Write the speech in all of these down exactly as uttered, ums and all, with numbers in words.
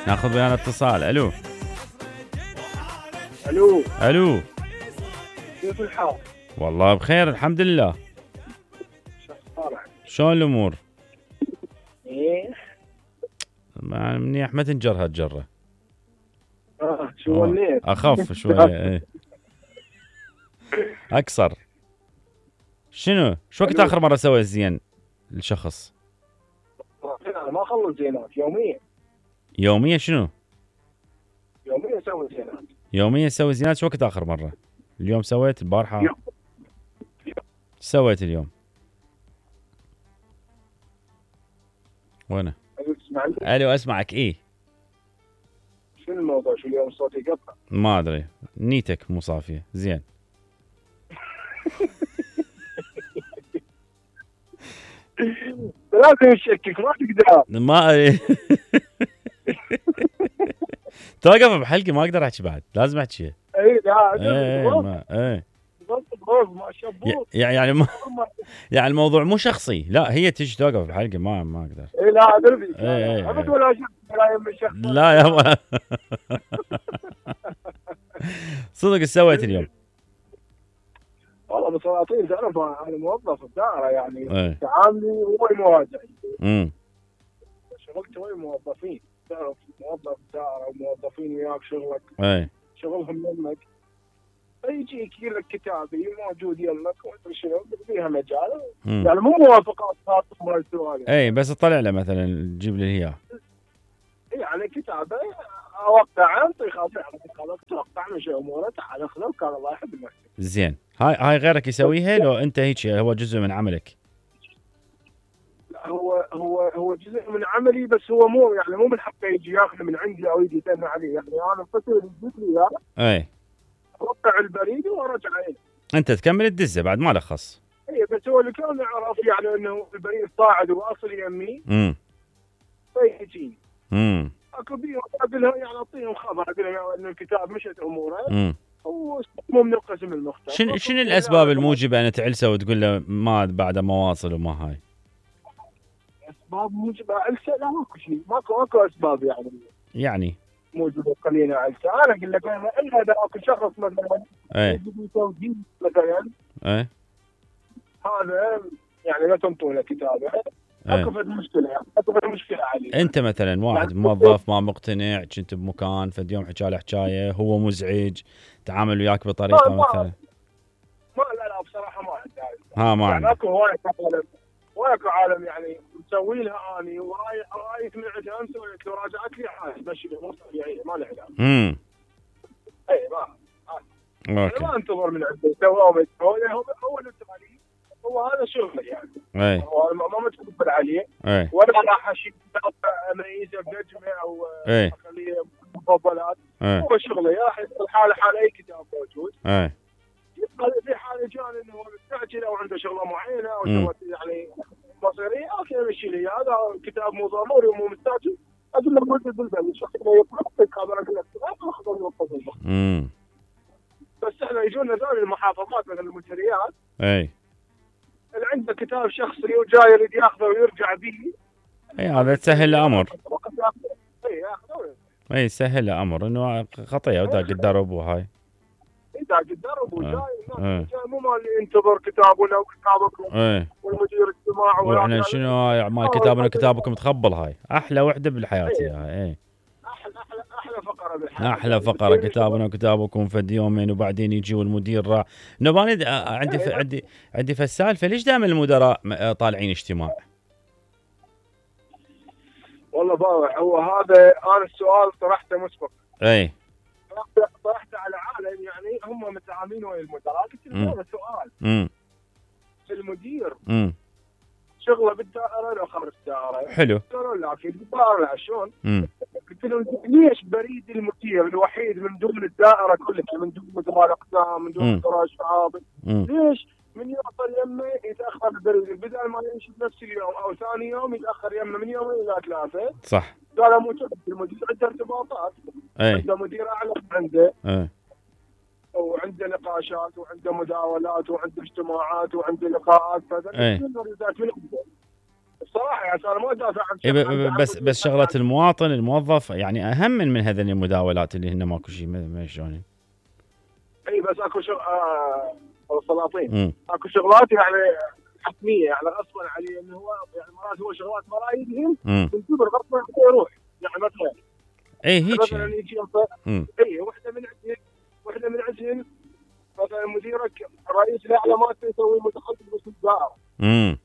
ناخذ ويانا اتصال. الو الو الو كيف الحال؟ والله بخير الحمد لله. شو اخبارك؟ شلون الامور؟ ايه ما- منيح، ما تنجر هالجره. اه شو آه، وليت؟ اخف شويه. ايه اقصر. شنو شو وقت ألو. اخر مره سويت زين لشخص؟ انا ما اخلص زينات يوميا يوميا؟ شنو يوميا اسوي زينات. يوميا سوي زينات؟ شو وقت اخر مره؟ اليوم سويت؟ البارحه؟ يوم. سويت اليوم؟ وين؟ ألو، تسمعني؟ الو اسمعك. ايه شنو الموضوع؟ شو اليوم صوتي يقطع؟ ما ادري، نيتك مو صافيه زين. لازم تشكك ما تقدر. ما ادري. توقف بحلقي ما اقدر احكي بعد، لازم احكي. اي لا ايه غصب ما ايه غصب ما شبوط. ي- يعني ما يعني الموضوع مو شخصي، لا هي تجي توقف بحلقي ما ما اقدر. اي لا ادري. إيه، إيه، ابد إيه. ولا شخص ولا يم الشخص. لا يا صدق ايش سويت اليوم؟ والله بسلاطين تعرف انا موظف بدائره يعني ايه تعاملي هو المواجع. امم شغلت ويا موظفين، تعرف موظف دائرة وموظفين وياك شغلك ايه شغلهم يمك، فيجي يجي لك كتابي موجود يمك وانت شنو فيها مجال امم يعني مو موافقات خاصة مال السؤال ايه بس اطلع له مثلا تجيب لي اياه. يعني كتابه اوقع انطي خلاص خلاص توقع من شيء اموره تعال اخذه وكان الله يحب المكتب. زين، هاي هاي غيرك يسويها لو انت هيك هو جزء من عملك؟ هو هو هو جزء من عملي بس هو مو يعني مو من حقه يجي ياخذه من عندي او يجي يتم عليه يعني انا الفتره اللي تجيب لي اياه ايه اوقع البريد وارجع له. انت تكمل الدزه بعد ما لخص. اي بس هو اللي كان يعرف يعني انه البريد صاعد واصل يمي امم فيجي امم اكو بيهم اقول لهم يعني اعطيهم خبر اقول لهم انه الكتاب مشت اموره امم ومو من القسم المختلف. شنو شنو الاسباب الموجبه ان تعلسه وتقول له ما بعد ما واصل وما هاي؟ اسباب موجبه علسه؟ لا ماكو شيء، ماكو ماكو اسباب يعني يعني موجبه خلينا علسه. انا اقول لك انا الا اذا اكو شخص مثلا ايه يجي توجيه مثلا ايه هذا يعني لا تنطونه كتابه اكو ايه فد مشكله يعني اكو فد مشكله عليه. انت مثلا واحد يعني موظف ما مقتنع، كنت بمكان فد يوم حكى له حكايه هو مزعج، تعامل وياك بطريقه ما مثلا. ما لا لا بصراحه ما عندي ها ما يعني عندك. اكو هواي عالم واكو عالم يعني مسوي لها اني وراي رايت من عندها امس سويت له راجعت لي عادي ماشي مو طبيعيه ما له علاج. امم اي ما انا اوكي ما انتظر من عنده سواه ما سواه هو هو اللي عليه هو هذا شغله يعني. ايه هو ما ما متقبل عليه ايه ولا راح اشيل اميزه بنجمه او ايه اخليه مفضلات. ايه هو شغله يا اخي الحاله حال اي كتاب موجود. ايه يبقى في حال كان انه هو مستعجل او عنده شغله معينه او مم. شغله يعني مصيريه اوكي مشي لي هذا كتاب مو ضروري ومو مستعجل اقول له موجود بالبلد شخص يطلق خبر اقول لك اخذ المقصود. امم بس احنا يجونا ذول المحافظات مثل المنتريات اي اللي عنده كتاب شخصي وجاي يريد ياخذه ويرجع به. اي هذا تسهل له امر. اي ياخذه اي سهل له امر انه خطيه وداق الدرب وهاي. اذا قدر ابو اه جاي اه جاي مو مال ينتظر كتابنا وكتابكم ايه والمدير اجتماع واحنا شنو هاي مال كتابنا كتابكم تخبل. هاي احلى وحده بالحياه إيه. هاي. اي احلى احلى احلى فقره بالحياه احلى فقره كتابنا وكتابكم فد يومين وبعدين يجي والمدير راح نباني عندي ف... عندي عندي فالسالفه ليش دائما المدراء م- طالعين اجتماع؟ والله باوع هو هذا انا السؤال طرحته مسبق. اي طرحته طرحته على عالم يعني هم متعاملين ويا المدراء قلت له هذا سؤال امم المدير امم شغله بالدائره لو خارج الدائره حلو قالوا لا في الدائره شلون؟ امم قلت لهم ليش بريد المدير الوحيد من دون الدائره كلها من دون مدراء الاقسام من دون مدراء الشعاب ليش من يوصل يمه يتاخر البريد بدل ما يمشي بنفس اليوم او ثاني يوم يتاخر يمه من يومين الى ثلاثه؟ صح. قالوا مو كذا المدير عنده ارتباطات عنده مدير اعلى عنده اي وعنده نقاشات وعنده مداولات وعنده اجتماعات وعنده لقاءات فهذا اي من عنده الصراحه يعني انا ما ادافع عن إيه شخص. ب- بس بس شغله المواطن الموظف يعني اهم من من هذين المداولات اللي هن ماكو شيء ما ما شلون. اي بس اكو شغل آه السلاطين امم اكو شغلات يعني حتميه يعني غصبا عليه انه هو يعني مرات هو شغلات ما رايدهم امم من كبر غصبا عليه يروح يعني مثلا اي هيك مثلا يعني. يجي امم اي وحده من عندهم وحده من عندهم مثلا مديرك رئيس الاعلامات يسوي متخصص في الدائره. امم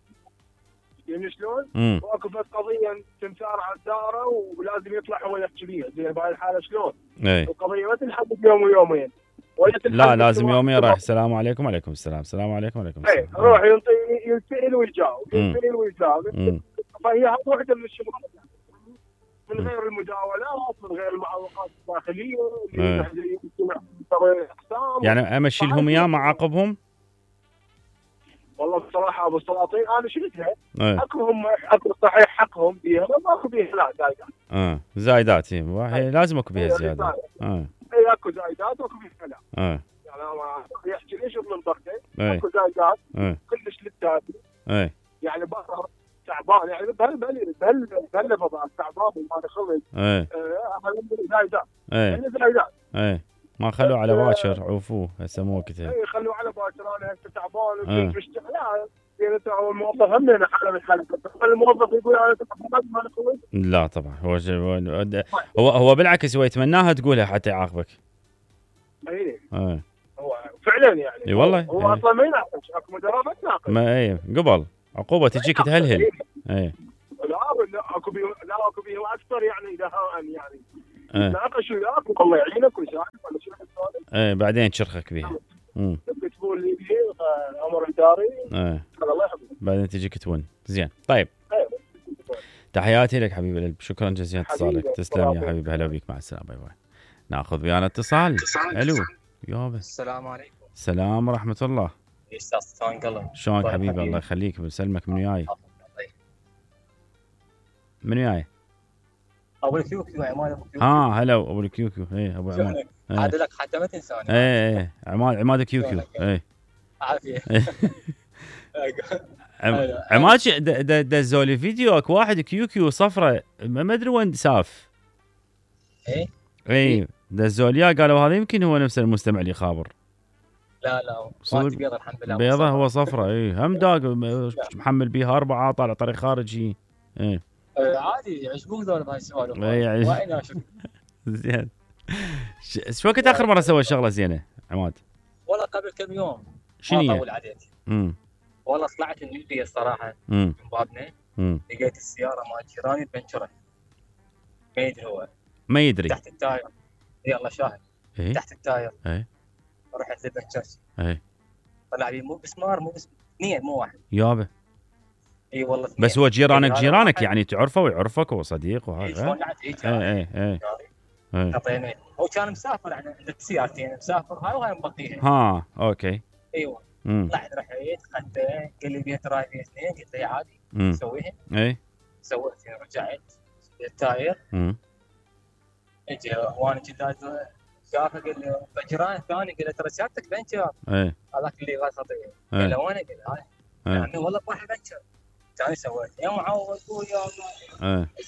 يعني شلون؟ امم واكو بس قضيه تمثال على الدائره ولازم يطلع هو يحكي بيها زين بهاي الحاله شلون؟ اي القضيه ما تنحل بيوم ويومين ولا تنحل لا لازم بالسواق. يومين رايح السلام عليكم وعليكم السلام السلام عليكم وعليكم اي السلام. روح ينطي ينسال ويجاوب امم ينسال ويجاوب. امم فهي هذه واحده من الشغلات يعني. من امم غير المداولات من غير المعوقات الداخليه اللي ايه نحن يجتمع في اقسام. يعني امشيلهم اياه مع عقبهم. والله بصراحه ابو السلاطين انا شفتها ايه اكو هم اكو صحيح حقهم بيها ماكو بيها لا زايدات. اه زايدات هي واحد لازم اكو بيها اي زياده. زايدات. اه اي اكو زايدات واكو بيها لا. اه يعني انا يحكي ليش من ضغطه ايه اكو زايدات ايه كلش للتالي. ايه يعني بقر تعبان يعني بهال بهال بهال بهال تعبان ما خلص ايه زايدات ايه يعني زايدات. ايه ما خلوا على باكر عوفوه هسه مو وقتها. اي خلوا على باكر انا هسه تعبان ايه وكنت مشتغل لا يعني انت هو الموظف هم من حاله من حاله الموظف يقول انا تعبان ما خلص. لا طبعا هو ج- هو هو بالعكس هو يتمناها تقولها حتى يعاقبك. اي ايه هو فعلا يعني اي والله هو, هو ايه. اصلا ما يناقش اكو مدراء ما تناقش. ما ايه قبل عقوبه تجيك تهلهل. ايه لا لا اكو بيه لا اكو بيه اكثر يعني دهاء يعني ايه يتناقش وياك والله يعينك ويساعدك ولا شنو السالفه. ايه بعدين تشرخك بيها. امم تبي تقول لي بيه امر اداري ايه الله يحفظك. بعدين تجيك تون زين. طيب إيه. تحياتي لك حبيبي القلب شكرا جزيلا اتصالك حبيبي، تسلم يا الله حبيبي هلا بيك مع السلامه باي باي. ناخذ ويانا اتصال. الو يابا السلام عليكم. السلام ورحمه الله. استاذ سلطان قلم شلونك طيب حبيبي حبيبي. الله يخليك بسلمك من وياي طيب. من وياي. ابو الكيوكيو عماد ابو الكيوكيو. اه هلا ابو الكيوكيو ايه ابو عماد. شلونك؟ إيه. عاد لك حتى ما تنساني. ايه ايه عماد عماد كيوكيو شلونك؟ ايه. عافيه. عم- عماد ش- د- د- دزوا لي فيديو اكو واحد كيوكيو صفرة ما ما ادري وين ساف. ايه اي دزوا لي إياه، قالوا هذا يمكن هو نفس المستمع اللي خابر. لا لا صدق؟ ما بيض الحمد لله. بيضة هو صفرة اي هم داق م- محمل بيها أربعة طالع طريق خارجي. اي آه، عادي يعجبوك ذول بهاي السوالف. إيه، يعجب- وين اشوف. زين. ش- شو وقت اخر مرة سوى شغلة زينة عماد؟ والله قبل كم يوم شنو ما هي؟ طول عليك. امم والله طلعت من البيت الصراحه امم من بابنا امم لقيت السياره مال جيراني تبنشرت. ما يدري هو ما يدري. تحت التاير. يلا شاهد اي تحت التاير. اي رحت للبنشرت اي طلع لي مو مسمار مو بس اثنين مو واحد. يابا اي والله اثنين. بس هو جيرانك هذا جيرانك واحد. يعني تعرفه ويعرفك وصديق إيه، وهذا. شلون قعدت هيك اي يعني. اي اي اي اعطينا هو كان مسافر يعني عنده سيارتين مسافر هاي وهاي مبقيها. ها اوكي. ايوه امم طلعت رحت خدته قال لي بيت راي بيت اثنين قلت له عادي امم سويها اي سويت رجعت التاير امم اجى وانا كنت شافه قال لي فجران الثاني قال له ترى سيارتك بنشر اي هذاك اللي غاز خطيه قال اي له وانا قال له هاي اي يعني والله بروح بنشر ثاني سويت يا معود ويا الله اي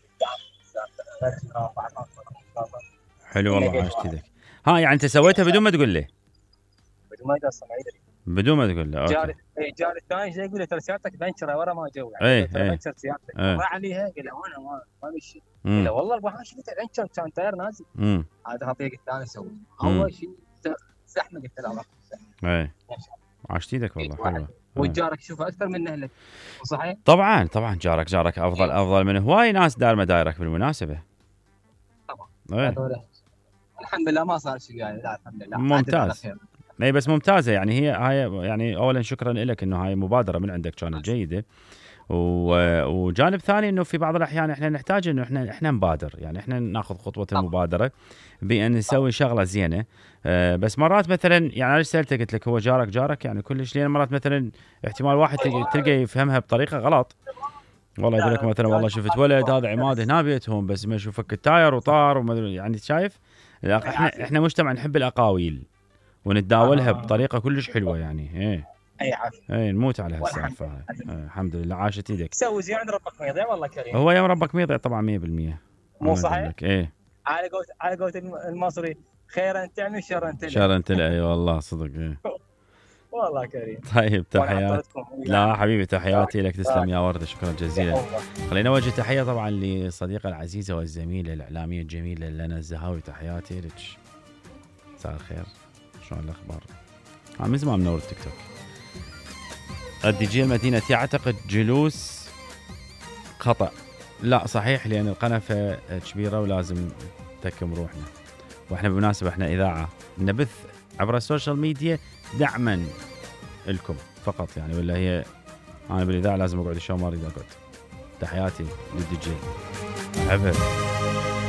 حلو والله عاش كذا. ها يعني انت سويتها بدون ما تقول لي؟ بدون ما يدرس ما يدري. بدون ما تقول له جاري اوكي. اي جاري الثاني زي يقول له ترى سيارتك بنشره ورا ما جو إيه، يعني ترى إيه. بنشر سيارتك إيه. راح عليها قال له انا ما ما مشي قال امم له والله البحر شفت بنشر كان تاير نازل امم هذا خطيك الثاني سوي مم. اول شيء زحمه قلت له اي عاش ايدك والله واحد. حلوه. وجارك شوفه اكثر من اهلك صحيح؟ طبعا طبعا جارك جارك افضل افضل من هواي ناس دار مدايرك بالمناسبه. طبعا. ايه هذول الحمد لله ما صار شيء يعني لا الحمد لله ممتاز. عدل على خير. اي بس ممتازه يعني هي هاي يعني اولا شكرا لك انه هاي مبادره من عندك كانت جيده. و- وجانب ثاني انه في بعض الاحيان احنا نحتاج انه احنا احنا نبادر يعني احنا ناخذ خطوه المبادره بان نسوي شغله زينه. أه بس مرات مثلا يعني انا سالتك قلت لك هو جارك جارك يعني كلش لين مرات مثلا احتمال واحد تلقى تلقى يفهمها بطريقه غلط. والله يقول لك مثلا والله شفت ولد هذا عماد هنا بيتهم بس ما يشوفك التاير وطار وما ادري يعني شايف. احنا احنا مجتمع نحب الاقاويل ونتداولها بطريقه كلش حلوه يعني ايه. اي عافيه. اي نموت على هالسالفه هاي. الحمد لله عاشت ايدك. سوي زين عند ربك ميضيع والله كريم. هو يوم ربك ميضيع طبعا مية بالمية. مو صحيح؟ ايه على قولة على قولة المصري خيرا تعمل شرا تلقى. شرا تلقى. اي والله صدق. ايه والله كريم. طيب تحيات. لا حبيبي تحياتي لك. تسلم يا ورده شكرا جزيلا. خلينا نوجه تحيه طبعا لصديقه العزيزه والزميله الاعلاميه الجميله لنا الزهاوي. تحياتي لك. مساء الخير. شلون الاخبار؟ ها من زمان منور التيك توك. الدي جي المدينه يعتقد جلوس خطا. لا صحيح لان القنفه كبيره ولازم نتكم روحنا. واحنا بالمناسبه احنا اذاعه نبث عبر السوشيال ميديا دعما لكم فقط يعني. ولا هي انا بالاذاعه لازم اقعد الشو ما اريد اقعد. تحياتي للدي جي. احبها.